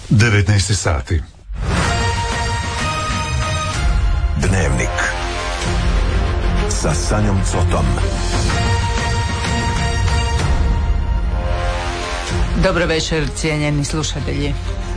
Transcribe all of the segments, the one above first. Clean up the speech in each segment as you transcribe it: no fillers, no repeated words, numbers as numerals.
19 sati. Dnevnik sa Sanjom Cotom. Dobro večer, cijenjeni slušatelji.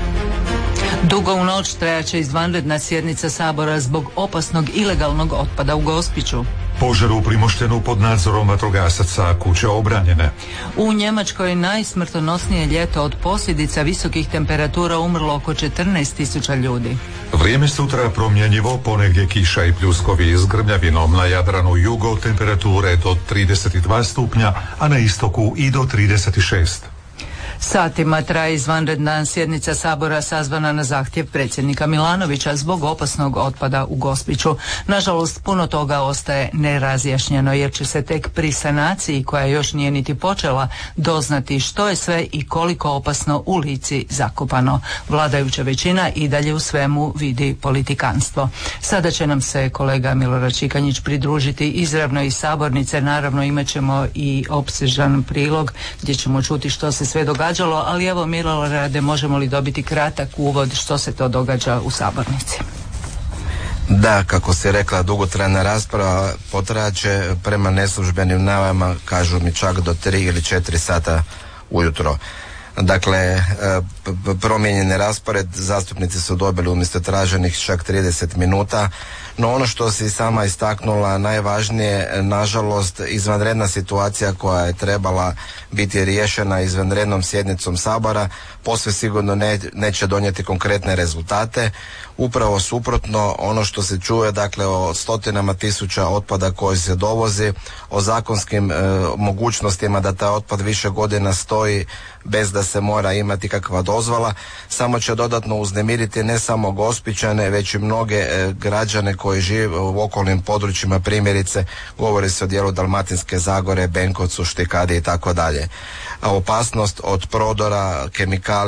Dugo u noć trajaće izvanredna sjednica Sabora zbog opasnog ilegalnog otpada u Gospiću. Požar u Primoštenu pod nadzorom vatrogasaca, kuće obranjene. U Njemačkoj najsmrtonosnije ljeto od posljedica visokih temperatura umrlo oko 14.000 ljudi. Vrijeme sutra promjenjivo, ponegdje kiša i pljuskovi s grmljavinom, na Jadranu jugo temperature do 32 stupnja, a na istoku i do 36. Satima traje izvanredna sjednica Sabora sazvana na zahtjev predsjednika Milanovića zbog opasnog otpada u Gospiću. Nažalost, puno toga ostaje nerazjašnjeno jer će se tek pri sanaciji, koja još nije niti počela, doznati što je sve i koliko opasno u Lici zakopano. Vladajuća većina i dalje u svemu vidi politikanstvo. Sada će nam se kolega Milorad Šikanjić pridružiti izravno iz sabornice. Naravno, imat ćemo i opsežan prilog gdje ćemo čuti što se sve događalo, ali evo Milorade, možemo li dobiti kratak uvod što se to događa u sabornici? Da, kako si rekla, dugotrajna rasprava potraće prema neslužbenim najavama, kažu mi čak do 3 ili 4 sata ujutro. Dakle, promijenjen je raspored, zastupnici su dobili umjesto traženih čak 30 minuta, no ono što si sama istaknula, najvažnije, nažalost, izvanredna situacija koja je trebala biti riješena izvanrednom sjednicom Sabora, posve sigurno neće donijeti konkretne rezultate. Upravo suprotno, ono što se čuje, dakle, o stotinama tisuća otpada koji se dovozi, o zakonskim mogućnostima da taj otpad više godina stoji bez da se mora imati kakva dozvola, samo će dodatno uznemiriti ne samo Gospićane, već i mnoge građane koji žive u okolnim područjima, primjerice govori se o dijelu Dalmatinske Zagore, Benkovcu, Štikadi i tako dalje. A opasnost od prodora, kemikalija